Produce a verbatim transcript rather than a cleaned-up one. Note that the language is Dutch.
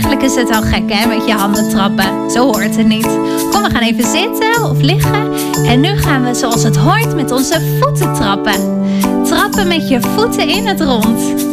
eigenlijk is het al gek, hè, met je handen trappen. Zo hoort het niet. Kom, we gaan even zitten of liggen. En nu gaan we zoals het hoort met onze voeten trappen. Trappen met je voeten in het rond.